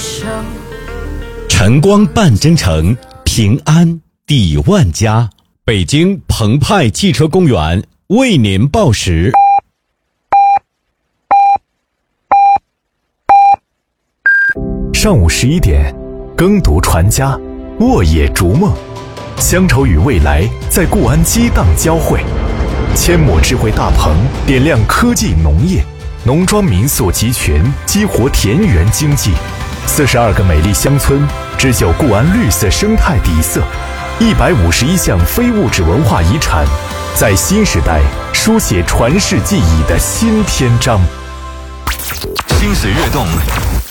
晨光伴真诚，平安抵万家。北京澎湃汽车公园为您报时。 上午11点，耕读传家，沃野逐梦，乡愁与未来在固安激荡交汇。阡陌智慧大棚点亮科技农业，农庄民宿集群激活田园经济。42个美丽乡村织就固安绿色生态底色，151项非物质文化遗产，在新时代书写传世记忆的新篇章。 心水跃动，